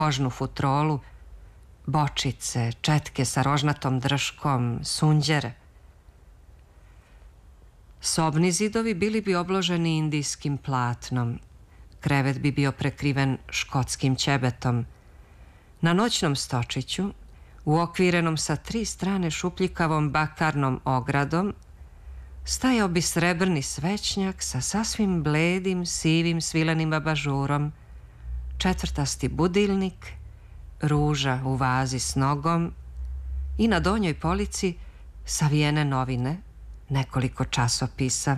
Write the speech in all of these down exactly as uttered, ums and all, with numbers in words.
kožnu futrolu, bočice, četke sa rožnatom drškom, sunđere. Sobni zidovi bili bi obloženi indijskim platnom. Krevet bi bio prekriven škotskim ćebetom. Na noćnom stočiću, uokvirenom sa tri strane šupljikavom bakarnom ogradom, stajao bi srebrni svećnjak sa sasvim bledim, sivim svilenim abažurom, četvrtasti budilnik, ruža u vazi s nogom i na donjoj polici savijene novine, nekoliko časopisa.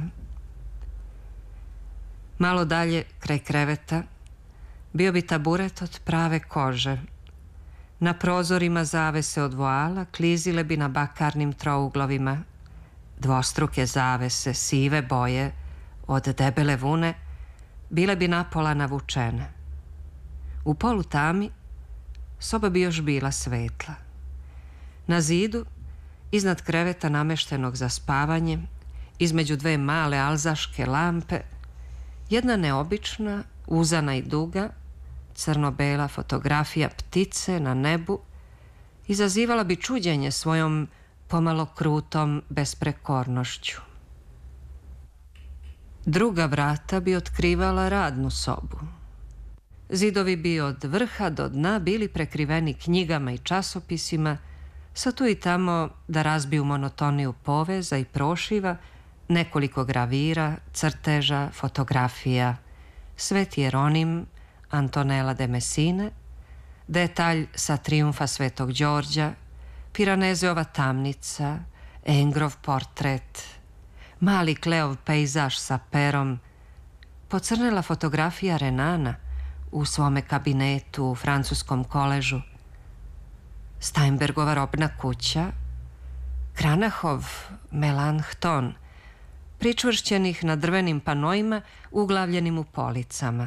Malo dalje, kraj kreveta, bio bi taburet od prave kože. Na prozorima zavese od voala klizile bi na bakarnim trouglovima. Dvostruke zavese, sive boje, od debele vune, bile bi napola navučene. U polutami soba bi još bila svetla. Na zidu, iznad kreveta nameštenog za spavanje, između dve male alzaške lampe, jedna neobična, uzana i duga, crno-bela fotografija ptice na nebu izazivala bi čuđenje svojom pomalo krutom besprekornošću. Druga vrata bi otkrivala radnu sobu. Zidovi bi od vrha do dna bili prekriveni knjigama i časopisima, sa tu i tamo da razbiju monotoniju poveza i prošiva, nekoliko gravira, crteža, fotografija, Sveti Jeronim, Antonela de Messine, detalj sa trijumfa Svetog Đorđa, Piranezeova tamnica, Engrov portret, mali Kleov pejzaž sa perom, pocrnela fotografija Renana u svome kabinetu u francuskom koležu, Steinbergova robna kuća, Kranachov Melanchthon, pričvršćenih na drvenim panojima uglavljenim u policama.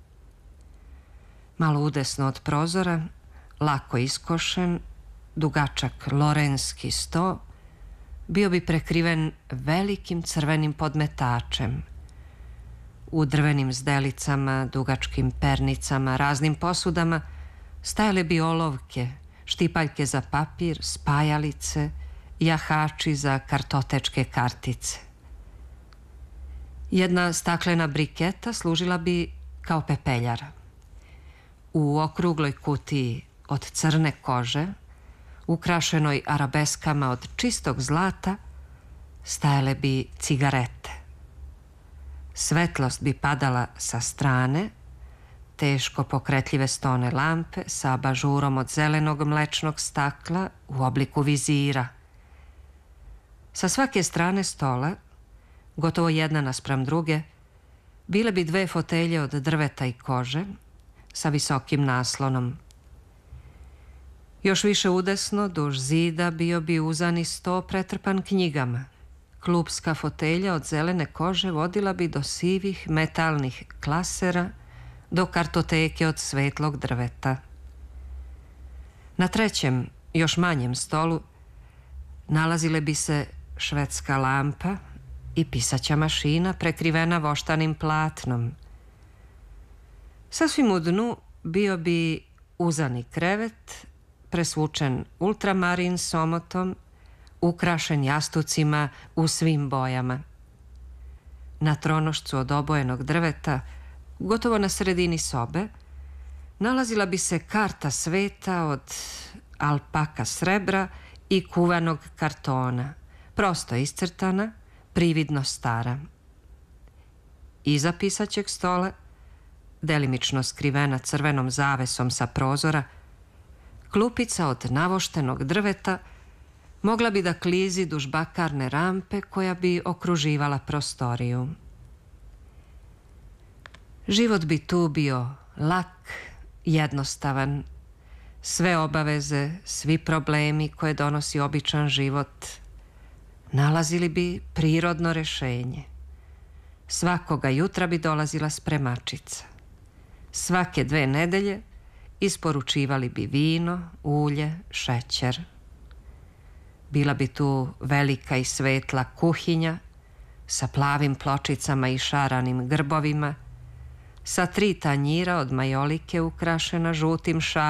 Malo udesno od prozora, lako iskošen, dugačak lorenski sto, bio bi prekriven velikim crvenim podmetačem. U drvenim zdelicama, dugačkim pernicama, raznim posudama stajale bi olovke, štipaljke za papir, spajalice, jahači za kartotečke kartice. Jedna staklena briketa služila bi kao pepeljara. U okrugloj kutiji od crne kože, ukrašenoj arabeskama od čistog zlata, stajale bi cigarete. Svetlost bi padala sa strane, teško pokretljive stone lampe sa abažurom od zelenog mlečnog stakla u obliku vizira. Sa svake strane stola, gotovo jedna naspram druge, bile bi dve fotelje od drveta i kože sa visokim naslonom. Još više udesno, duž zida, bio bi uzani sto pretrpan knjigama. Klupska fotelja od zelene kože vodila bi do sivih metalnih klasera, do kartoteke od svetlog drveta. Na trećem, još manjem stolu, nalazile bi se švedska lampa i pisaća mašina prekrivena voštanim platnom. Sasvim u dnu bio bi uzani krevet, presvučen ultramarin somotom, ukrašen jastucima u svim bojama. Na tronošcu od obojenog drveta, gotovo na sredini sobe, nalazila bi se karta sveta od alpaka srebra i kuvanog kartona, prosto iscrtana, prividno stara. Iza pisaćeg stola, delimično skrivena crvenom zavesom sa prozora, klupica od navoštenog drveta mogla bi da klizi duž bakarne rampe koja bi okruživala prostoriju. Život bi tu bio lak, jednostavan. Sve obaveze, svi problemi koje donosi običan život nalazili bi prirodno rešenje. Svakoga jutra bi dolazila spremačica. Svake dve nedelje isporučivali bi vino, ulje, šećer. Bila bi tu velika i svetla kuhinja sa plavim pločicama i šaranim grbovima, sa tri tanjira od majolike ukrašena žutim šarom,